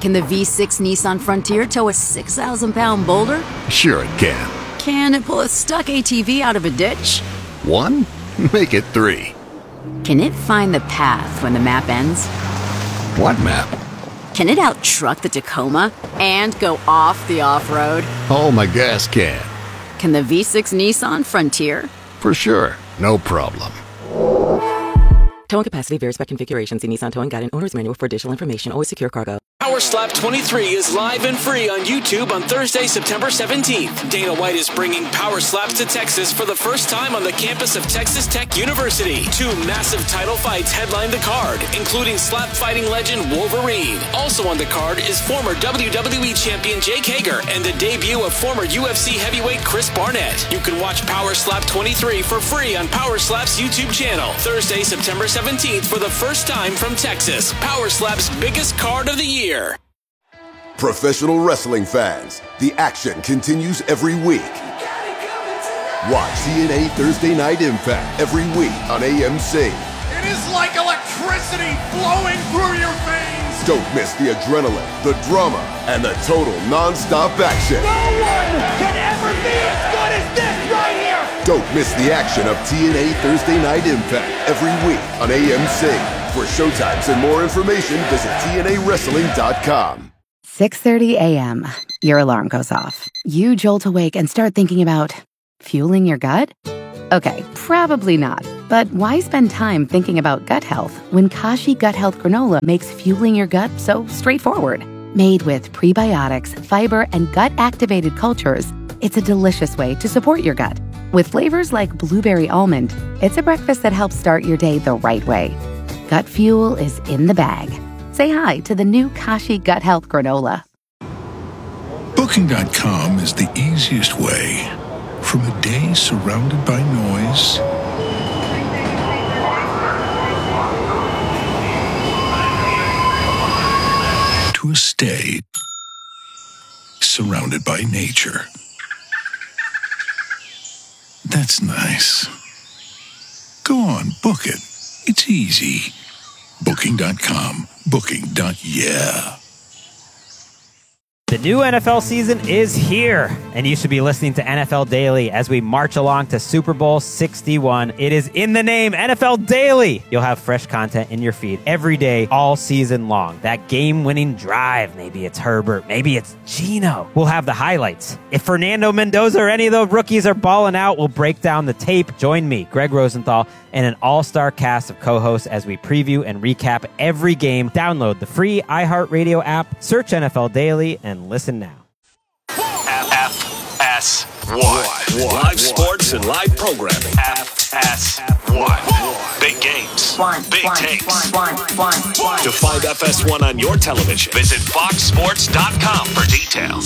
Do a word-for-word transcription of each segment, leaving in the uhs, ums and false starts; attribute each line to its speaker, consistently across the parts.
Speaker 1: Can the V six Nissan Frontier tow a six thousand pound boulder?
Speaker 2: Sure it can.
Speaker 1: Can it pull a stuck A T V out of a ditch?
Speaker 2: One? Make it three.
Speaker 1: Can it find the path when the map ends?
Speaker 2: What map?
Speaker 1: Can it out-truck the Tacoma and go off the off-road?
Speaker 2: Oh, my gas can.
Speaker 1: Can the V six Nissan Frontier?
Speaker 2: For sure. No problem.
Speaker 3: Towing capacity varies by configuration. See Nissan Towing Guide and Owner's Manual for additional information. Always secure cargo.
Speaker 4: Power Slap twenty-three is live and free on YouTube on Thursday, September seventeenth. Dana White is bringing Power Slaps to Texas for the first time on the campus of Texas Tech University. Two massive title fights headline the card, including slap fighting legend Wolverine. Also on the card is former W W E champion Jake Hager and the debut of former U F C heavyweight Chris Barnett. You can watch Power Slap twenty-three for free on Power Slap's YouTube channel. Thursday, September seventeenth for the first time from Texas. Power Slap's biggest card of the year.
Speaker 5: Professional wrestling fans, the action continues every week. Watch T N A Thursday Night Impact every week on A M C.
Speaker 6: It is like electricity flowing through your veins.
Speaker 5: Don't miss the adrenaline, the drama, and the total non-stop action.
Speaker 6: No one can ever be as good as this right here.
Speaker 5: Don't miss the action of T N A Thursday Night Impact every week on A M C. For showtimes and more information, visit T N A wrestling dot com.
Speaker 7: six thirty a.m. Your alarm goes off. You jolt awake and start thinking about fueling your gut? Okay, probably not. But why spend time thinking about gut health when Kashi Gut Health Granola makes fueling your gut so straightforward? Made with prebiotics, fiber, and gut-activated cultures, it's a delicious way to support your gut. With flavors like blueberry almond, it's a breakfast that helps start your day the right way. Gut fuel is in the bag. Say hi to the new Kashi Gut Health Granola.
Speaker 8: Booking dot com is the easiest way from a day surrounded by noise to a stay surrounded by nature. That's nice. Go on, book it. It's easy. Booking dot com. Booking. Yeah.
Speaker 9: The new N F L season is here, and you should be listening to N F L Daily as we march along to Super Bowl sixty-one. It is in the name, N F L Daily. You'll have fresh content in your feed every day, all season long. That game-winning drive, maybe it's Herbert, maybe it's Geno. We'll have the highlights. If Fernando Mendoza or any of the rookies are balling out, we'll break down the tape. Join me, Greg Rosenthal, and an all-star cast of co-hosts as we preview and recap every game. Download the free iHeartRadio app, search N F L Daily, and listen now.
Speaker 4: F S one. Live sports and live programming. F S one. Big games. Big takes. To find F S one on your television, visit fox sports dot com for details.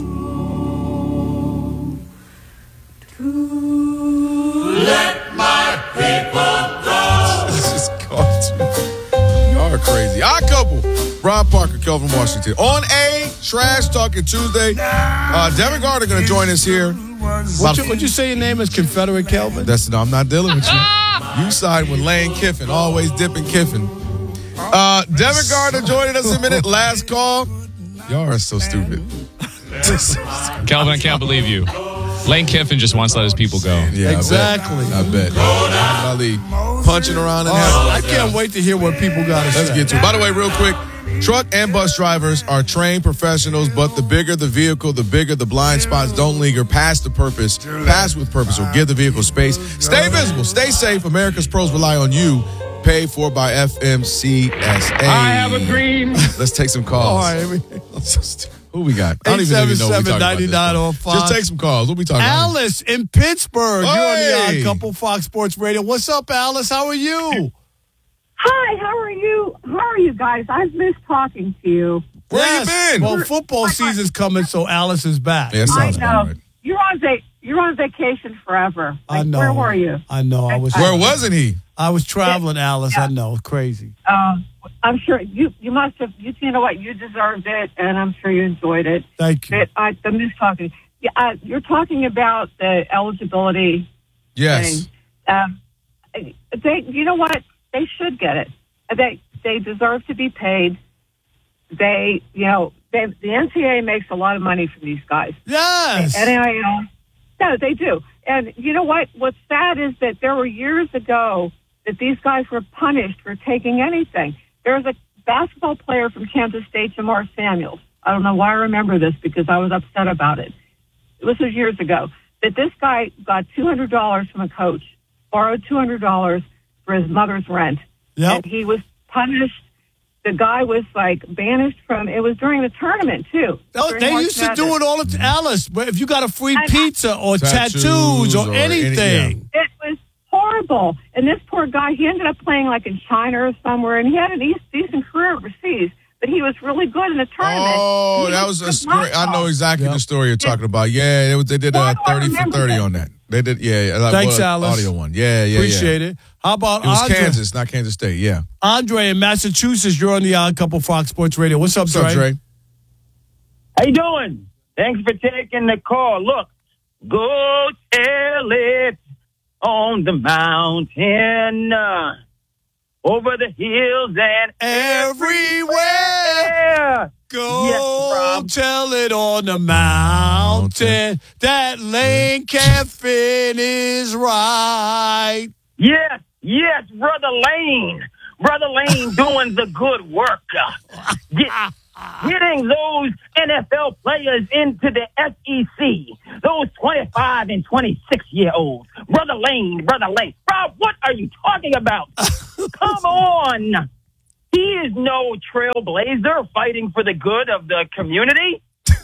Speaker 6: Let my people go.
Speaker 10: This is cartoon. Y'all are crazy. Our couple, Rob Parker, Kelvin Washington. On a Trash Talking Tuesday. Uh, Devin Gardner going to join us here.
Speaker 11: What'd you, what'd you say your name is? Confederate Kelvin?
Speaker 10: That's no, I'm not dealing with you. You side with Lane Kiffin, always dipping Kiffin. Uh, Devin Gardner joining us in a minute. Last call. Y'all are so stupid.
Speaker 12: Kelvin, I can't believe you. Lane Kiffin just wants to let his people go.
Speaker 10: Yeah,
Speaker 11: exactly.
Speaker 10: I bet. I bet. Ali punching around in heaven.
Speaker 11: Oh,
Speaker 10: right
Speaker 11: I can't
Speaker 10: now.
Speaker 11: wait to hear what people got to say.
Speaker 10: Let's get to it. By the way, real quick, truck and bus drivers are trained professionals, but the bigger the vehicle, the bigger the blind spots. Don't linger. Pass the purpose. Pass with purpose or give the vehicle space. Stay visible. Stay safe. America's pros rely on you. Paid for by F M C S A.
Speaker 6: I have a dream.
Speaker 10: Let's take some calls.
Speaker 11: All right.
Speaker 10: Who we got? I don't even know what we talking about this,
Speaker 11: on Fox.
Speaker 10: Just take some calls. What we talking about?
Speaker 11: Alice in Pittsburgh.
Speaker 10: Hey.
Speaker 11: You're on the Odd Couple Fox Sports Radio. What's up, Alice? How are you?
Speaker 13: Hi, how are you? How are you guys? I've missed talking to you.
Speaker 10: Where
Speaker 11: Yes.
Speaker 10: you been?
Speaker 11: Well, football season's coming, so Alice is back.
Speaker 10: Yeah,
Speaker 13: I
Speaker 10: sounds
Speaker 13: know.
Speaker 10: about right.
Speaker 13: You're on va- You're on vacation forever.
Speaker 11: I
Speaker 13: Like,
Speaker 11: know.
Speaker 13: Where were you?
Speaker 11: I know. I was.
Speaker 10: Where wasn't he?
Speaker 11: I was traveling, Alice.
Speaker 13: Yeah.
Speaker 11: I know. Crazy.
Speaker 13: Um, I'm sure you you must have. You, you know what? You deserved it, and I'm sure you enjoyed it.
Speaker 11: Thank you.
Speaker 13: But I, the missed talking. Yeah, uh, you're talking about the eligibility
Speaker 10: Yes.
Speaker 13: thing. Um, they, you know what? They should get it. They they deserve to be paid. They, you know, they, the N C A A makes a lot of money from these guys.
Speaker 11: Yes.
Speaker 13: N I L. No, they do. And you know what? What's sad is that there were years ago that these guys were punished for taking anything. There was a basketball player from Kansas State, Jamar Samuels. I don't know why I remember this because I was upset about it. This was years ago. That this guy got two hundred dollars from a coach, borrowed two hundred dollars for his mother's rent.
Speaker 11: Yep.
Speaker 13: And he was punished. The guy was like banished from, it was during the tournament too.
Speaker 11: Oh, they used to do it all the time. Alice, if you got a free pizza or tattoos,
Speaker 10: Tattoos
Speaker 11: or,
Speaker 10: or
Speaker 11: anything.
Speaker 10: any-
Speaker 13: It was horrible. And this poor guy, he ended up playing like in China or somewhere, and he had a de- decent career overseas, but he was really good in the tournament.
Speaker 10: Oh,
Speaker 13: He
Speaker 10: that
Speaker 13: was
Speaker 10: was a
Speaker 13: good
Speaker 10: great. I know
Speaker 13: muscle.
Speaker 10: exactly the story you're talking about. Yeah, it was, they did
Speaker 13: Why
Speaker 10: uh,
Speaker 13: do I
Speaker 10: thirty for
Speaker 13: remember
Speaker 10: thirty
Speaker 13: that?
Speaker 10: on that. They did, yeah. Like,
Speaker 11: Thanks,
Speaker 10: well,
Speaker 11: Alice.
Speaker 10: Audio one. Yeah, yeah,
Speaker 11: Appreciate
Speaker 10: yeah.
Speaker 11: it. How about
Speaker 10: It was
Speaker 11: Andre?
Speaker 10: Kansas, not Kansas State. Yeah.
Speaker 11: Andre in Massachusetts, you're on the Odd Couple Fox Sports Radio. What's up,
Speaker 10: What's up, Dre?
Speaker 14: How you doing? Thanks for taking the call. Look, go tell it on the mountain, uh, over the hills and everywhere.
Speaker 11: Go
Speaker 14: Yes, Rob.
Speaker 11: tell it on the mountain that Lane Kiffin is right.
Speaker 14: Yes, yes, Brother Lane. Brother Lane doing the good work. Uh, get, getting those N F L players into the S E C. Those twenty-five and twenty-six-year-olds. Brother Lane, Brother Lane. Rob, what are you talking about? Come on. He is no trailblazer fighting for the good of the community.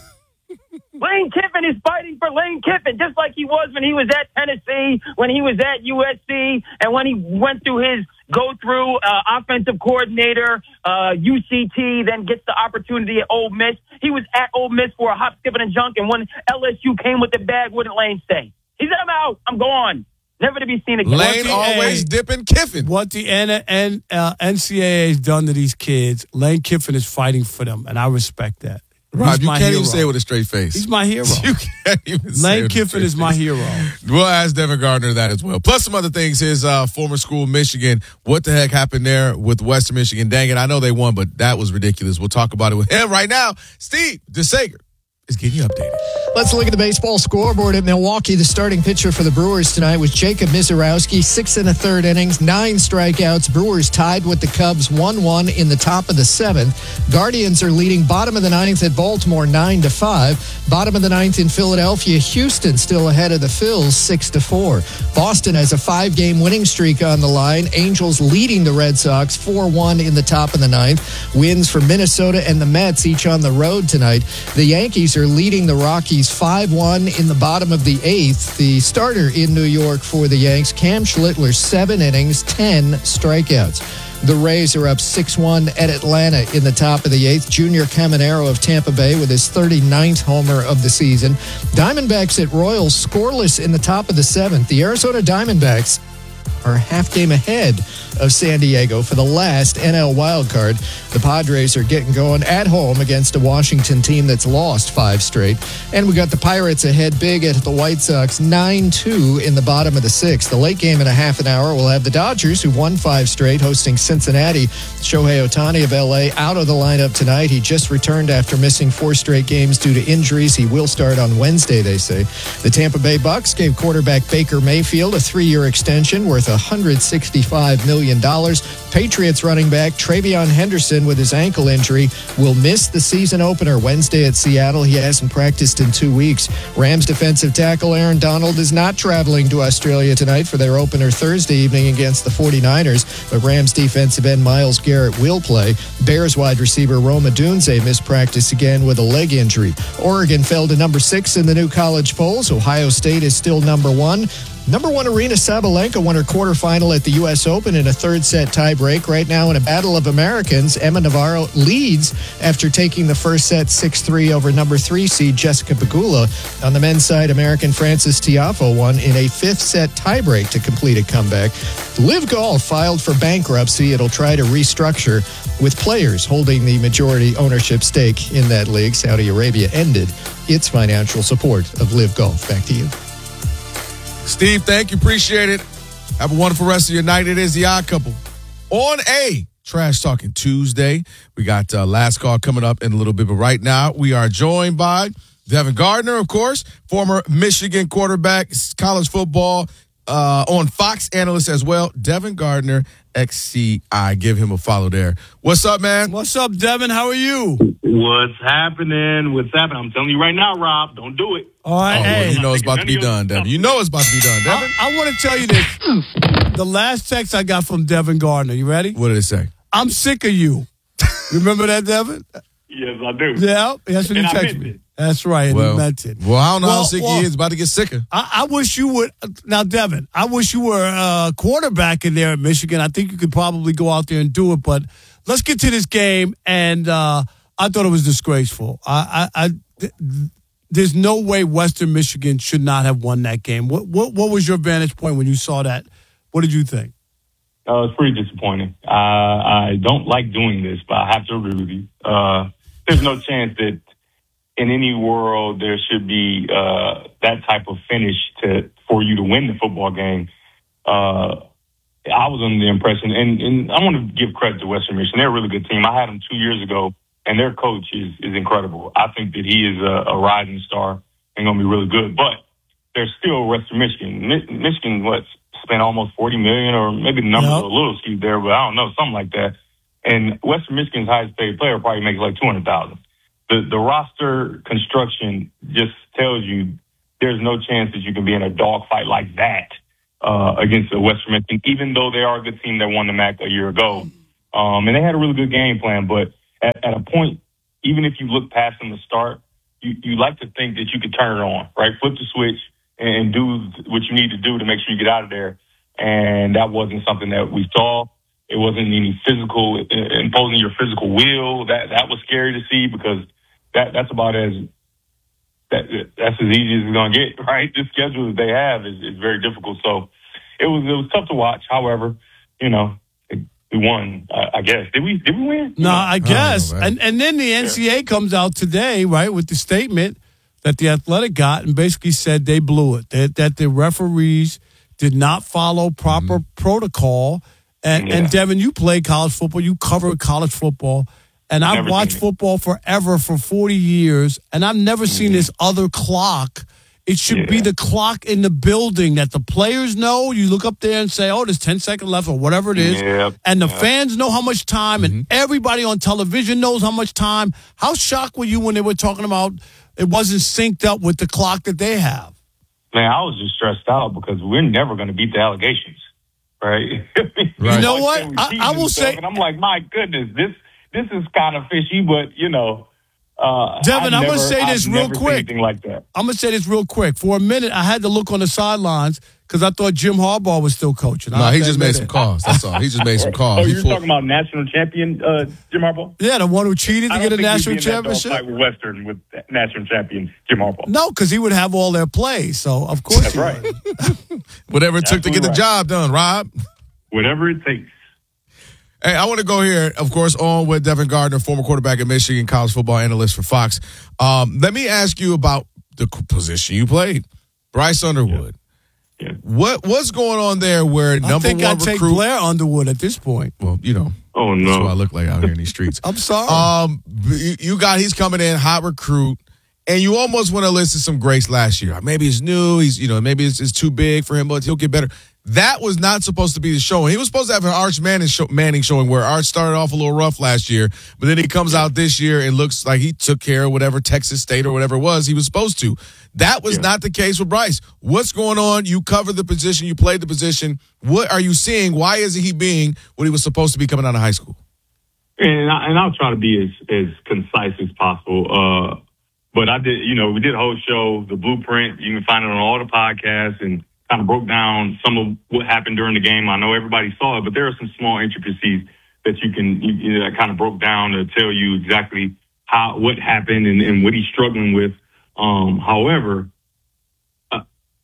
Speaker 14: Lane Kiffin is fighting for Lane Kiffin, just like he was when he was at Tennessee, when he was at U S C, and when he went through his go-through uh, offensive coordinator, uh, U C T, then gets the opportunity at Ole Miss. He was at Ole Miss for a hop, skip, and a junk, and when L S U came with the bag, what did Lane say? He said, I'm out. I'm gone. Never to be seen again.
Speaker 10: Lane always dipping Kiffin.
Speaker 11: What the N- N- uh, N C double A has done to these kids, Lane Kiffin is fighting for them, and I respect that.
Speaker 10: Rob,
Speaker 11: He's
Speaker 10: you
Speaker 11: my
Speaker 10: can't
Speaker 11: hero.
Speaker 10: even say it with a straight face.
Speaker 11: He's my hero.
Speaker 10: You can't even say it
Speaker 11: Lane
Speaker 10: with a
Speaker 11: Kiffin
Speaker 10: straight
Speaker 11: is my
Speaker 10: face.
Speaker 11: hero.
Speaker 10: We'll ask Devin Gardner that as well. Plus some other things. His uh, former school, Michigan. What the heck happened there with Western Michigan? Dang it, I know they won, but that was ridiculous. We'll talk about it with him right now. Steve DeSager is getting you updated.
Speaker 15: Let's look at the baseball scoreboard at Milwaukee. The starting pitcher for the Brewers tonight was Jacob Mizorowski, six and a third innings, nine strikeouts. Brewers tied with the Cubs one one in the top of the seventh. Guardians are leading bottom of the ninth at Baltimore nine to five. Bottom of the ninth in Philadelphia. Houston still ahead of the Phils six to four. Boston has a five-game winning streak on the line. Angels leading the Red Sox four one in the top of the ninth. Wins for Minnesota and the Mets each on the road tonight. The Yankees are leading the Rockies five one in the bottom of the eighth. The starter in New York for the Yanks, Cam Schlittler, seven innings, ten strikeouts. The Rays are up six one at Atlanta in the top of the eighth. Junior Caminero of Tampa Bay with his thirty-ninth homer of the season. Diamondbacks at Royals scoreless in the top of the seventh. The Arizona Diamondbacks are a half game ahead of San Diego for the last N L wildcard. The Padres are getting going at home against a Washington team that's lost five straight. And we got the Pirates ahead big at the White Sox, nine two in the bottom of the sixth. The late game in a half an hour will have the Dodgers, who won five straight, hosting Cincinnati. Shohei Ohtani of L A out of the lineup tonight. He just returned after missing four straight games due to injuries. He will start on Wednesday, they say. The Tampa Bay Bucks gave quarterback Baker Mayfield a three-year extension worth one hundred sixty-five million dollars. Patriots running back Travion Henderson with his ankle injury will miss the season opener Wednesday at Seattle. He hasn't practiced in two weeks. Rams defensive tackle Aaron Donald is not traveling to Australia tonight for their opener Thursday evening against the forty-niners, but Rams defensive end Myles Garrett will play. Bears wide receiver Rome Odunze missed practice again with a leg injury. Oregon fell to number six in the new college polls. Ohio State is still number one. Number one, Arina Sabalenka won her quarterfinal at the U S Open in a third-set tiebreak. Right now in a battle of Americans, Emma Navarro leads after taking the first set six three over number three seed Jessica Pegula. On the men's side, American Francis Tiafoe won in a fifth-set tiebreak to complete a comeback. Live Golf filed for bankruptcy. It'll try to restructure with players holding the majority ownership stake in that league. Saudi Arabia ended its financial support of Live Golf. Back to you.
Speaker 10: Steve, thank you. Appreciate it. Have a wonderful rest of your night. It is The Odd Couple on a Trash Talking Tuesday. We got uh, last call coming up in a little bit, but right now we are joined by Devin Gardner, of course, former Michigan quarterback, college football uh, on Fox analyst as well. Devin Gardner, X C I. Give him a follow there. What's up, man?
Speaker 11: What's up, Devin? How are you?
Speaker 16: What's happening? What's happening? I'm telling you right now, Rob, don't do it.
Speaker 11: All right,
Speaker 10: oh,
Speaker 11: hey.
Speaker 10: well, you know it's about to be done, Devin. You know it's about to be done, Devin.
Speaker 11: I, I want to tell you this. The last text I got from Devin Gardner, you ready?
Speaker 10: What did it say?
Speaker 11: I'm sick of you. Remember that, Devin?
Speaker 16: Yes, I do.
Speaker 11: Yeah, that's what he texted me. That's right, and
Speaker 10: well,
Speaker 11: he meant it.
Speaker 10: Well, I don't know
Speaker 11: well,
Speaker 10: how sick
Speaker 11: well,
Speaker 10: he is. About to get sicker.
Speaker 11: I, I wish you would. Now, Devin, I wish you were a quarterback in there at Michigan. I think you could probably go out there and do it. But let's get to this game. And uh, I thought it was disgraceful. I, I, I th- there's no way Western Michigan should not have won that game. What, what, what was your vantage point when you saw that? What did you think?
Speaker 16: Uh, it's pretty disappointing. Uh, I don't like doing this, but I have to agree with you. Uh, there's no chance that in any world there should be uh, that type of finish to for you to win the football game. Uh, I was under the impression, and, and I want to give credit to Western Michigan. They're a really good team. I had them two years ago, and their coach is, is incredible. I think that he is a, a rising star and going to be really good. But they're still Western Michigan. Mi- Michigan, what, spent almost forty million dollars, or maybe the numbers
Speaker 11: Yep.
Speaker 16: are a little skewed there, but I don't know, something like that. And Western Michigan's highest paid player probably makes like two hundred thousand dollars. The, the roster construction just tells you there's no chance that you can be in a dogfight like that uh, against a Western Michigan, even though they are a good team that won the M A C a year ago. Um, and they had a really good game plan, but at, at a point, even if you look past them to start, you, you like to think that you could turn it on, right? Flip the switch and do what you need to do to make sure you get out of there. And that wasn't something that we saw. It wasn't any physical, imposing your physical will. That that was scary to see because that that's about as that that's as easy as it's gonna get, right? The schedule that they have is, is very difficult. So it was it was tough to watch. However, you know, we won. I, I guess did we did we win?
Speaker 11: No, I guess.
Speaker 10: Oh,
Speaker 11: and and then the N C A A comes out today, right, with the statement that the Athletic got and basically said they blew it. That that the referees did not follow proper mm-hmm. protocol. And, yeah. and Devin, you play college football. You cover college football. And I've
Speaker 16: never
Speaker 11: watched football forever for forty years, and I've never mm-hmm. seen this other clock. It should yeah. be the clock in the building that the players know. You look up there and say, oh, there's ten seconds left or whatever it is.
Speaker 16: Yep.
Speaker 11: And the
Speaker 16: yep.
Speaker 11: fans know how much time, mm-hmm. and everybody on television knows how much time. How shocked were you when they were talking about it wasn't synced up with the clock that they have?
Speaker 16: Man, I was just stressed out because we're never going to beat the allegations. Right.
Speaker 11: right. You know what? I, I will say,
Speaker 16: and I'm like, my goodness, this this is kind of fishy, but you know, uh,
Speaker 11: Devin,
Speaker 16: I've
Speaker 11: I'm
Speaker 16: never,
Speaker 11: gonna say this
Speaker 16: I've
Speaker 11: real
Speaker 16: never
Speaker 11: quick.
Speaker 16: Anything like that.
Speaker 11: I'm gonna say this real quick. For a minute, I had to look on the sidelines because I thought Jim Harbaugh was still coaching.
Speaker 10: No, he just made some calls. That's all. He just made some calls.
Speaker 16: Oh,
Speaker 10: he
Speaker 16: you're
Speaker 10: pulled...
Speaker 16: talking about national champion uh, Jim Harbaugh?
Speaker 11: Yeah, the one who cheated to
Speaker 16: I
Speaker 11: get a
Speaker 16: don't
Speaker 11: national
Speaker 16: think he'd be in
Speaker 11: championship.
Speaker 16: that dog fight with Western with national champion Jim Harbaugh.
Speaker 11: No, because he would have all their plays. So of course,
Speaker 16: that's right.
Speaker 10: Whatever it took to get the
Speaker 16: right.
Speaker 10: job done, Rob.
Speaker 16: Whatever it takes.
Speaker 10: Hey, I want to go here, of course, on with Devin Gardner, former quarterback at Michigan, college football analyst for Fox. Um, let me ask you about the position you played, Bryce Underwood.
Speaker 16: Yeah. Yeah.
Speaker 10: What what's going on there? Where number
Speaker 11: I think
Speaker 10: one
Speaker 11: I'd take
Speaker 10: recruit,
Speaker 11: Blair Underwood at this point.
Speaker 10: Well, you know,
Speaker 16: oh no,
Speaker 10: that's what I look like out here in these streets.
Speaker 11: I'm sorry.
Speaker 10: Um, you, you got he's coming in hot recruit, and you almost want to listen to some grace last year. Maybe he's new. He's you know maybe it's, it's too big for him, but he'll get better. That was not supposed to be the showing. He was supposed to have an Arch Manning, show, Manning showing where Arch started off a little rough last year, but then he comes out this year and looks like he took care of whatever Texas State or whatever it was he was supposed to. That was yeah. not the case with Bryce. What's going on? You covered the position. You played the position. What are you seeing? Why isn't he being what he was supposed to be coming out of high school?
Speaker 16: And, I, and I'll try to be as, as concise as possible. Uh, but I did, you know, we did a whole show, The Blueprint. You can find it on all the podcasts and kind of broke down some of what happened during the game. I know everybody saw it, but there are some small intricacies that you can, you, you know, that kind of broke down to tell you exactly how, what happened and, and what he's struggling with. Um, however, uh,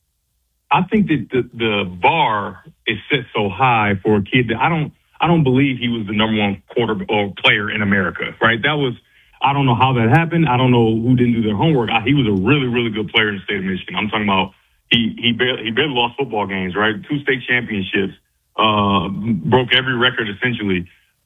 Speaker 16: I think that the, the bar is set so high for a kid that I don't, I don't believe he was the number one quarter or player in America, right? That was, I don't know how that happened. I don't know who didn't do their homework. I, he was a really, really good player in the state of Michigan. I'm talking about He he barely, he barely lost football games, right? Two state championships, uh, broke every record essentially.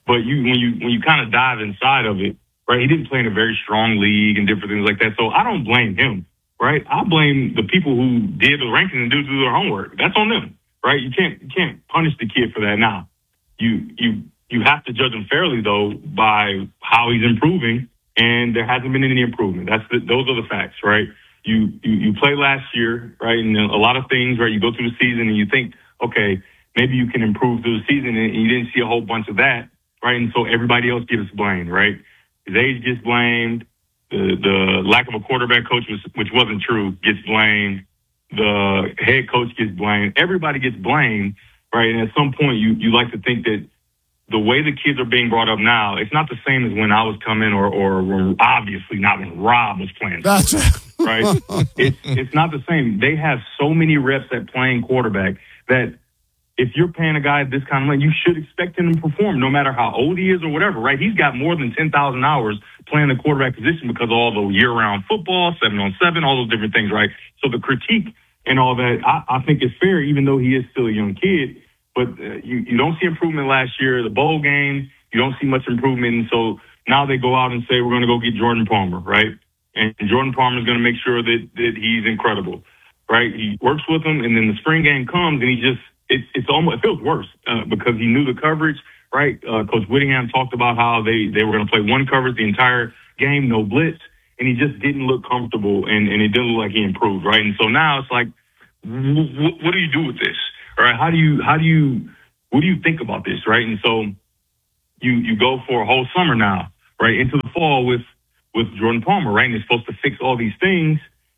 Speaker 16: But you when you when you kind of dive inside of it, right? He didn't play in a very strong league and different things like that. So I don't blame him, right? I blame the people who did the rankings and didn't do their homework. That's on them, right? You can't you can't punish the kid for that. Now, you you you have to judge him fairly though by how he's improving, and there hasn't been any improvement. That's the, those are the facts, right? You, you you play last year, right? And a lot of things, right? You go through the season and you think, okay, maybe you can improve through the season, and you didn't see a whole bunch of that, right? And so everybody else gets blamed, right? His age gets blamed. The the lack of a quarterback coach, was, which wasn't true, gets blamed. The head coach gets blamed. Everybody gets blamed, right? And at some point, you you like to think that the way the kids are being brought up now, it's not the same as when I was coming, or or obviously not when Rob was playing.
Speaker 11: That's
Speaker 16: right. It's it's not the same. They have so many reps at playing quarterback that if you're paying a guy this kind of money, you should expect him to perform no matter how old he is or whatever, right? He's got more than ten thousand hours playing the quarterback position because of all the year-round football, seven on seven, all those different things, right? So the critique and all that, I, I think is fair, even though he is still a young kid. But uh, you, you don't see improvement last year. The bowl game, you don't see much improvement. And so now they go out and say, we're going to go get Jordan Palmer, right? And Jordan Palmer is going to make sure that, that he's incredible, right? He works with them, and then the spring game comes, and he just, it's it's almost, it feels worse uh, because he knew the coverage, right? Uh, Coach Whittingham talked about how they, they were going to play one coverage the entire game, no blitz, and he just didn't look comfortable, and, and it didn't look like he improved, right? And so now it's like, w- w- what do you do with this? All right, how do you, how do you, what do you think about this, right? And so you you go for a whole summer now, right, into the fall with, with Jordan Palmer, right? And it's supposed to fix all these things,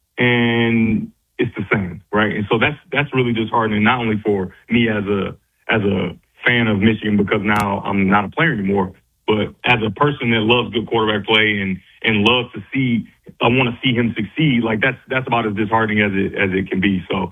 Speaker 16: and it's the same, right? And so that's that's really disheartening, not only for me as a as a fan of Michigan because now I'm not a player anymore, but as a person that loves good quarterback play and and loves to see, I want to see him succeed. Like that's that's about as disheartening as it as it can be. So.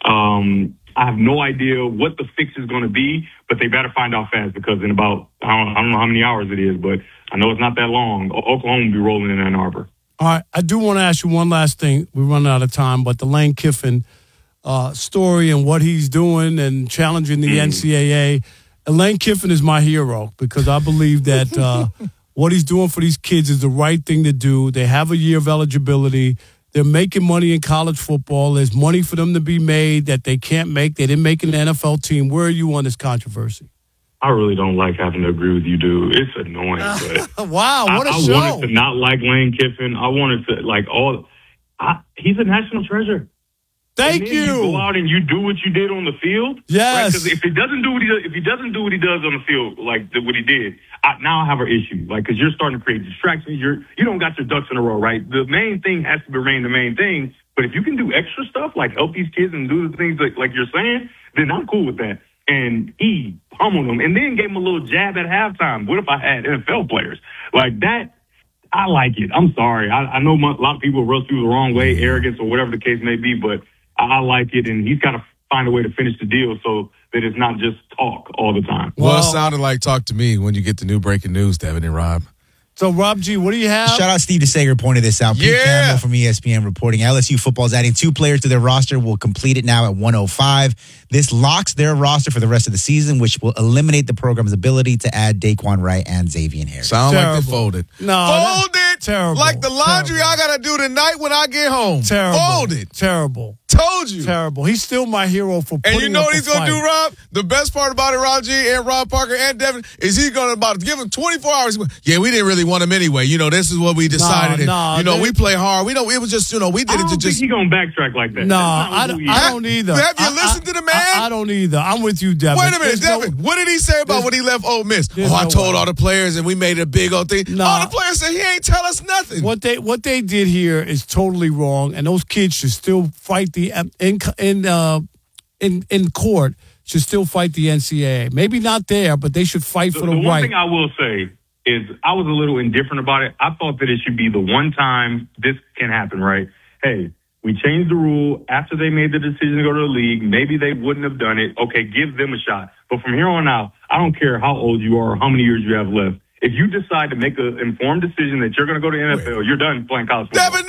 Speaker 16: Um, I have no idea what the fix is going to be, but they better find out fast because in about, I don't, I don't know how many hours it is, but I know it's not that long. Oklahoma will be rolling in Ann Arbor.
Speaker 11: All right. I do want to ask you one last thing. We're running out of time, but the Lane Kiffin uh, story and what he's doing and challenging the mm. N C double A. And Lane Kiffin is my hero because I believe that uh, what he's doing for these kids is the right thing to do. They have a year of eligibility. They're making money in college football. There's money for them to be made that they can't make. They didn't make an N F L team. Where are you on this controversy?
Speaker 16: I really don't like having to agree with you, dude. It's annoying. But
Speaker 11: wow, what a
Speaker 16: I, I
Speaker 11: show.
Speaker 16: I wanted to not like Lane Kiffin. I wanted to, like, all. I, he's a national treasure.
Speaker 11: Thank
Speaker 16: you.
Speaker 11: you.
Speaker 16: You go out and you do what you did on the field.
Speaker 11: Yes.
Speaker 16: Because right? if he doesn't do what he does, if he doesn't do what he does on the field, like the, what he did, I, now I have an issue. Like, because you're starting to create distractions. You're you don't got your ducks in a row, right? The main thing has to remain the main thing. But if you can do extra stuff, like help these kids and do the things like, like you're saying, then I'm cool with that. And he pummeled them, and then gave him a little jab at halftime. What if I had N F L players like that? I like it. I'm sorry. I, I know a lot of people run through the wrong way, arrogance or whatever the case may be, but I like it, and he's got to find a way to finish the deal so that it's not just talk all the time.
Speaker 10: Well,
Speaker 11: Well-
Speaker 10: it sounded like talk to me when you get the new breaking news, Devin and Rob.
Speaker 11: So, Rob G, what do you have?
Speaker 17: Shout out Steve DeSager pointed this out. Pete
Speaker 10: Yeah.
Speaker 17: Campbell from E S P N reporting L S U football is adding two players to their roster. Will complete it now at one oh five. This locks their roster for the rest of the season, which will eliminate the program's ability to add Daquan Wright and Xavier Harris.
Speaker 10: Sound like they
Speaker 11: Terrible.
Speaker 10: folded.
Speaker 11: No,
Speaker 10: Fold it.
Speaker 11: terrible.
Speaker 10: Like the laundry
Speaker 11: Terrible.
Speaker 10: I got to do tonight when I get home.
Speaker 11: Terrible.
Speaker 10: Fold it.
Speaker 11: Terrible.
Speaker 10: Told you.
Speaker 11: Terrible. He's still my hero for putting
Speaker 10: And you know
Speaker 11: up
Speaker 10: what
Speaker 11: a
Speaker 10: he's going to
Speaker 11: fight.
Speaker 10: do, Rob? The best part about it, Rob G and Rob Parker and Devin, is he's going to about give him twenty-four hours. Yeah, we didn't really want him anyway. You know, this is what we decided. And,
Speaker 11: nah,
Speaker 10: you know,
Speaker 11: they-
Speaker 10: we play hard. We know it was just, you know, we did
Speaker 16: I
Speaker 10: it
Speaker 16: don't
Speaker 10: to
Speaker 16: think
Speaker 10: just.
Speaker 16: he's going to backtrack like that.
Speaker 11: No,
Speaker 16: That's not
Speaker 11: I,
Speaker 16: who
Speaker 11: don't-
Speaker 16: he
Speaker 11: I
Speaker 16: is.
Speaker 11: don't either.
Speaker 10: Have you
Speaker 11: I-
Speaker 10: listened
Speaker 11: I-
Speaker 10: to the man?
Speaker 11: I, I don't either. I'm with you, Devin.
Speaker 10: Wait a minute,
Speaker 11: There's no-
Speaker 10: Devin. what did he say about
Speaker 11: there's-
Speaker 10: when he left Ole Miss?
Speaker 11: there's
Speaker 10: Oh, I
Speaker 11: no
Speaker 10: told
Speaker 11: way.
Speaker 10: all the players and we made a big old thing.
Speaker 11: Nah.
Speaker 10: All the players said he ain't tell us nothing.
Speaker 11: What they what they did here is totally wrong, and those kids should still fight the in in uh, in in court. Should still fight the N C double A. Maybe not there, but they should fight
Speaker 16: The,
Speaker 11: for
Speaker 16: the
Speaker 11: the,
Speaker 16: one
Speaker 11: right.
Speaker 16: thing I will say is I was a little indifferent about it. I thought that it should be the one time this can happen, right? Hey, we changed the rule after they made the decision to go to the league. Maybe they wouldn't have done it. Okay, give them a shot. But from here on out, I don't care how old you are or how many years you have left. If you decide to make an informed decision that you're going to go to the N F L, you're done playing college football.
Speaker 10: Devin, no, no, no.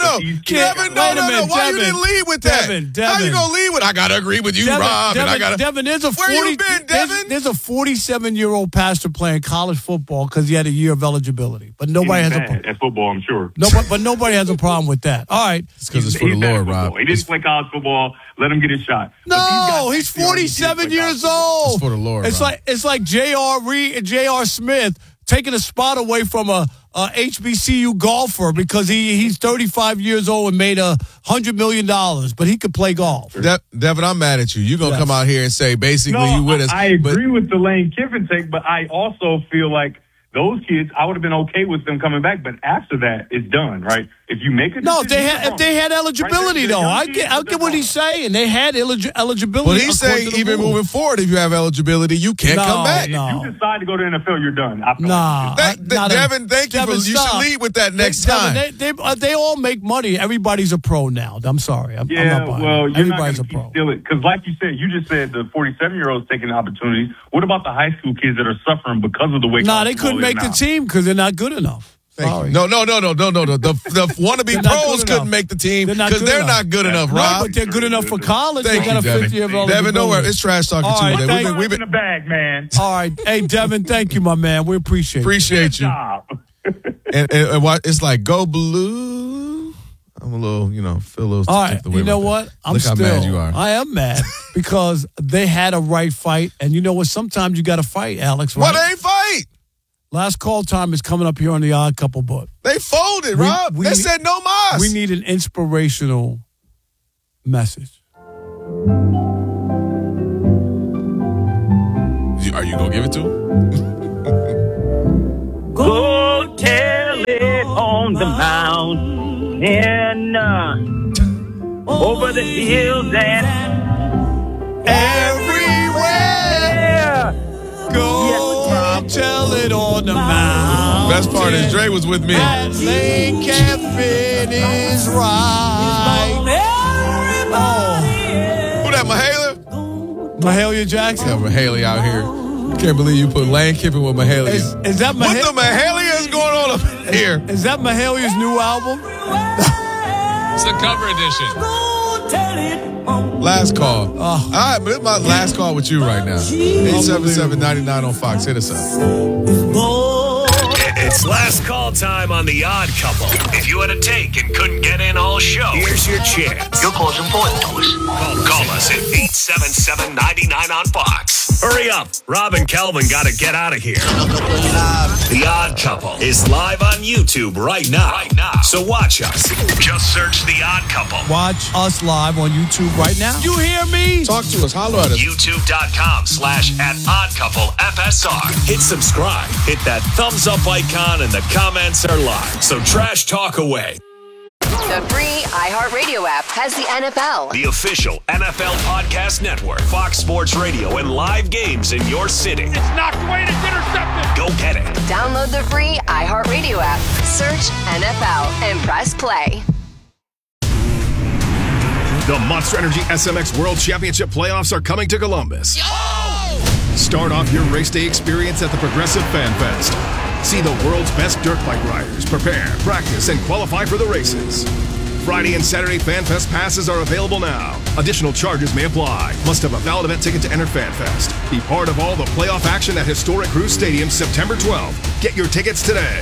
Speaker 10: no.
Speaker 14: These kids-
Speaker 10: Devin, no,
Speaker 11: Wait a
Speaker 10: no, no.
Speaker 11: minute,
Speaker 10: Why you
Speaker 11: Devin.
Speaker 10: didn't lead with that?
Speaker 11: Devin,
Speaker 10: How you
Speaker 11: Devin.
Speaker 10: gonna lead with? I gotta agree with you,
Speaker 11: Devin,
Speaker 10: Rob.
Speaker 11: Devin,
Speaker 10: and I gotta.
Speaker 11: Devin, there's a
Speaker 10: Where
Speaker 11: forty,
Speaker 10: you been,
Speaker 11: there's-
Speaker 10: Devin?
Speaker 11: There's, a forty-seven-year-old pastor playing college football because he had a year of eligibility, but nobody has a
Speaker 16: bad at football, I'm sure.
Speaker 11: no, but, but nobody has a problem with that. All right,
Speaker 10: It's because it's for the
Speaker 16: He's bad at
Speaker 10: Lord,
Speaker 16: football.
Speaker 10: Rob.
Speaker 16: He didn't play college football. Let him get his shot. But these
Speaker 11: no,
Speaker 16: guys
Speaker 11: he's
Speaker 16: actually already did
Speaker 11: forty-seven
Speaker 16: play
Speaker 11: years
Speaker 16: college football.
Speaker 11: old.
Speaker 10: It's for the Lord,
Speaker 11: It's
Speaker 10: Rob.
Speaker 11: like it's like J R. Reed, J R. Smith taking a spot away from a, a H B C U golfer because he he's thirty-five years old and made a hundred million dollars, but he could play golf.
Speaker 10: De- Devin, I'm mad at you. You're gonna
Speaker 11: Yes.
Speaker 10: come out here and say basically
Speaker 16: No,
Speaker 10: you with us.
Speaker 16: I, I agree
Speaker 10: but
Speaker 16: with the Lane Kiffin take, but I also feel like those kids, I would have been okay with them coming back, but after that, it's done, right? If you make a
Speaker 11: No, if they
Speaker 16: decision,
Speaker 11: had
Speaker 16: you're
Speaker 11: if they had
Speaker 16: wrong.
Speaker 11: eligibility
Speaker 16: Right?
Speaker 11: though,
Speaker 16: They're
Speaker 11: I
Speaker 16: young
Speaker 11: get I
Speaker 16: kids,
Speaker 11: get what
Speaker 16: they're
Speaker 11: he's saying. They had elig- eligibility.
Speaker 10: But he's
Speaker 11: according
Speaker 10: saying
Speaker 11: to the
Speaker 10: even
Speaker 11: rule.
Speaker 10: moving forward, if you have eligibility, you can't
Speaker 11: No,
Speaker 10: come back.
Speaker 11: no.
Speaker 16: If you decide to go to the N F L, you're done. I feel
Speaker 11: Nah,
Speaker 10: That-
Speaker 11: I-
Speaker 10: that-
Speaker 11: not a-
Speaker 10: Devin, thank you for-
Speaker 11: Devin,
Speaker 10: you should
Speaker 11: stop.
Speaker 10: lead with that next
Speaker 11: Devin,
Speaker 10: time.
Speaker 11: They, they, uh, they all make money. Everybody's a pro now. I'm sorry. I'm, I'm
Speaker 16: Yeah,
Speaker 11: not buying
Speaker 16: well,
Speaker 11: it.
Speaker 16: you're not
Speaker 11: Everybody's
Speaker 16: going
Speaker 11: a
Speaker 16: to
Speaker 11: pro.
Speaker 16: keep stealing. Because like you said, you just said the forty-seven-year-olds taking opportunities. What about the high school kids that are suffering because of the way
Speaker 11: Nah,
Speaker 16: college
Speaker 11: they couldn't
Speaker 16: football is
Speaker 11: make the
Speaker 16: now?
Speaker 11: team because they're not good enough.
Speaker 10: Thank
Speaker 11: Sorry.
Speaker 10: you. No, no, no, no, no, no, no. The the wannabe
Speaker 11: They're not
Speaker 10: pros
Speaker 11: good
Speaker 10: couldn't
Speaker 11: enough.
Speaker 10: make the team
Speaker 11: They're not
Speaker 10: because
Speaker 11: good
Speaker 10: they're
Speaker 11: enough.
Speaker 10: not good enough,
Speaker 11: No,
Speaker 10: Rob.
Speaker 11: but they're good enough for college.
Speaker 10: Thank
Speaker 11: they
Speaker 10: you,
Speaker 11: got a
Speaker 10: Devin.
Speaker 11: fifth year of
Speaker 10: Devin, don't
Speaker 11: eligibility.
Speaker 10: worry. It's trash talking
Speaker 11: All
Speaker 10: to you.
Speaker 11: right,
Speaker 10: Devin.
Speaker 11: thank
Speaker 10: We've been,
Speaker 11: you.
Speaker 10: we've
Speaker 16: In the
Speaker 10: been
Speaker 16: bag, man.
Speaker 11: All right. Hey, Devin, thank you, my man. We appreciate
Speaker 10: appreciate you.
Speaker 16: Job.
Speaker 10: And, and, and what, it's like go blue. I'm a little, you know, feel a little.
Speaker 11: it. All right.
Speaker 10: stiff the way
Speaker 11: You know
Speaker 10: with
Speaker 11: what?
Speaker 10: that.
Speaker 11: I'm
Speaker 10: Look
Speaker 11: still,
Speaker 10: how mad you are.
Speaker 11: I am mad because they had a right fight. And you know what? Sometimes you got to fight, Alex, right?
Speaker 10: Well, they ain't fight.
Speaker 11: Last call time is coming up here on the Odd Couple book.
Speaker 10: They folded,
Speaker 11: We-
Speaker 10: Rob.
Speaker 11: we
Speaker 10: they
Speaker 11: need-
Speaker 10: said no mas.
Speaker 11: We need an inspirational message.
Speaker 10: Are you gonna give it to him?
Speaker 14: Go tell it on the mountain, uh, over the hills and
Speaker 11: everywhere. Go tell it on the mountain.
Speaker 10: Best part is Dre was with me.
Speaker 11: That Lane Kiffin is right. Oh,
Speaker 10: Who that, Mahalia?
Speaker 11: Mahalia Jackson.
Speaker 10: Got Mahalia out here. Can't believe you put Lane Kiffin with Mahalia.
Speaker 11: Is, is that
Speaker 10: What
Speaker 11: Mahalia?
Speaker 10: the Mahalia is going on up here?
Speaker 11: Is that Mahalia's new album?
Speaker 12: It's the cover edition.
Speaker 10: Last call. All right, but it's my last call with you right now. eight seven seven, nine nine on Fox. Hit us up.
Speaker 18: It's last call time on The Odd Couple. If you had a take and couldn't get in all show, here's your chance. Your call's important to us. Call, call us at eight seven seven, nine nine on Fox. Hurry up. Rob and Calvin got to get out of here. The Odd Couple is live on YouTube right now. Right now. So watch us. Just search The Odd Couple.
Speaker 11: Watch us live on YouTube right now. You hear me?
Speaker 10: Talk to us. Holler at us.
Speaker 18: YouTube.com slash at Odd Couple F S R. Hit subscribe. Hit that thumbs up icon and the comments are live. So trash talk away.
Speaker 19: The free iHeartRadio app has the N F L.
Speaker 18: The official N F L podcast network, Fox Sports Radio, and live games in your city. It's knocked away and it's intercepted. Go get it.
Speaker 19: Download the free iHeartRadio app, search N F L, and press play.
Speaker 20: The Monster Energy S M X World Championship playoffs are coming to Columbus. Start off your race day experience at the Progressive Fan Fest. See the world's best dirt bike riders prepare, practice, and qualify for the races. Friday and Saturday Fan Fest passes are available now. Additional charges may apply. Must have a valid event ticket to enter Fan Fest. Be part of all the playoff action at historic Cruz Stadium September twelfth. Get your tickets today.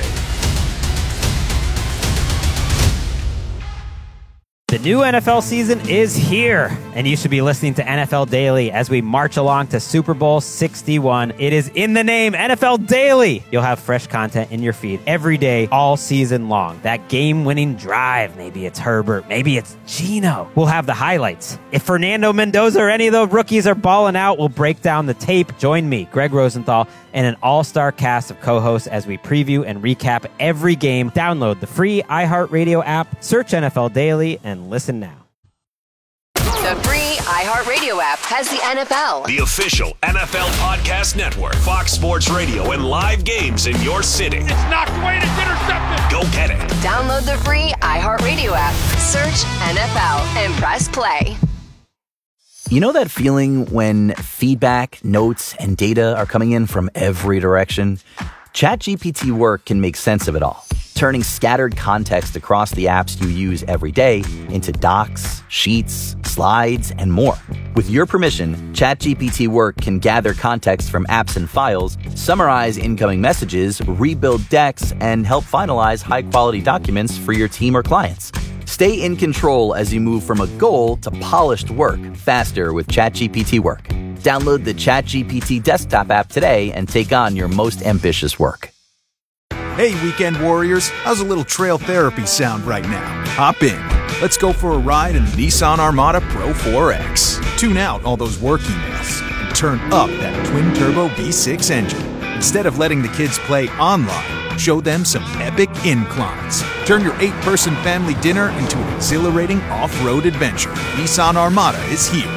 Speaker 9: The new N F L season is here, and you should be listening to N F L Daily as we march along to Super Bowl sixty-one. It is in the name, N F L Daily. You'll have fresh content in your feed every day, all season long. That game-winning drive, maybe it's Herbert, maybe it's Geno. We'll have the highlights. If Fernando Mendoza or any of the rookies are balling out, we'll break down the tape. Join me, Greg Rosenthal, and an all-star cast of co-hosts as we preview and recap every game. Download the free iHeartRadio app, search N F L Daily, and listen now.
Speaker 19: The free iHeartRadio app has the N F L.
Speaker 18: The official N F L podcast network, Fox Sports Radio, and live games in your city. It's knocked away and it's intercepted. Go get it.
Speaker 19: Download the free iHeartRadio app, search N F L, and press play.
Speaker 21: You know that feeling when feedback, notes, and data are coming in from every direction?
Speaker 1: ChatGPT Work can make sense of it all, turning scattered context across the apps you use every day into docs, sheets, slides, and more. With your permission, ChatGPT Work can gather context from apps and files, summarize incoming messages, rebuild decks, and help finalize high-quality documents for your team or clients. Stay in control as you move from a goal to polished work faster with ChatGPT Work. Download the ChatGPT desktop app today and take on your most ambitious work.
Speaker 22: Hey, weekend warriors, how's a little trail therapy sound right now? Hop in. Let's go for a ride in the Nissan Armada Pro four X. Tune out all those work emails and turn up that twin-turbo V six engine. Instead of letting the kids play online, show them some epic inclines. Turn your eight-person family dinner into an exhilarating off-road adventure. Nissan Armada is here.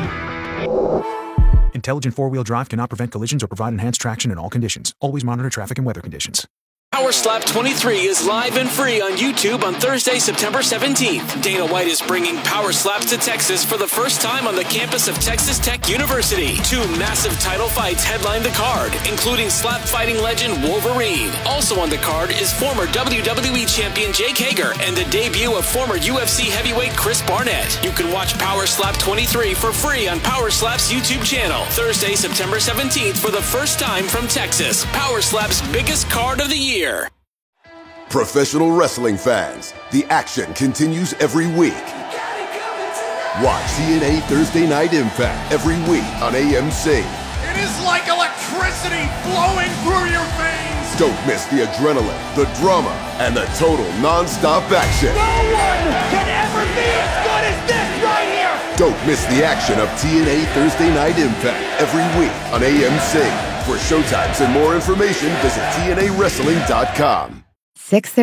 Speaker 22: Intelligent four-wheel drive cannot prevent collisions or provide enhanced traction in all conditions. Always monitor traffic and weather conditions.
Speaker 4: Power Slap twenty-three is live and free on YouTube on Thursday, September seventeenth. Dana White is bringing Power Slaps to Texas for the first time on the campus of Texas Tech University. Two massive title fights headline the card, including slap fighting legend Wolverine. Also on the card is former W W E champion Jake Hager and the debut of former U F C heavyweight Chris Barnett. You can watch Power Slap twenty-three for free on Power Slap's YouTube channel. Thursday, September seventeenth for the first time from Texas. Power Slap's biggest card of the year.
Speaker 5: Professional wrestling fans, the action continues every week. Watch T N A Thursday Night Impact every week on A M C.
Speaker 6: It is like electricity flowing through your veins.
Speaker 5: Don't miss the adrenaline, the drama, and the total non-stop action.
Speaker 6: No one can ever be as good as this right here.
Speaker 5: Don't miss the action of T N A Thursday Night Impact every week on A M C. For showtimes and more information, visit T N A wrestling dot com.
Speaker 7: six